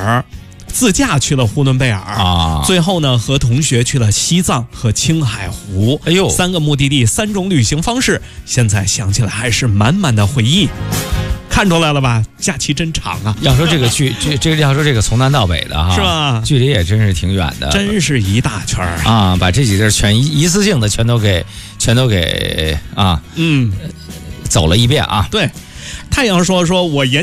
尔，自驾去了呼伦贝尔啊， 最后呢和同学去了西藏和青海湖。 哎呦 ，3个目的地，3种旅行方式，现在想起来还是满满的回忆。看出来了吧？假期真长啊！ 要说这个要说这个从南到北的哈， 是吧？ 距离也真是挺远的， 真是一大圈啊！把这几地全一次性的全都给啊，走了一遍啊。 对，太阳说我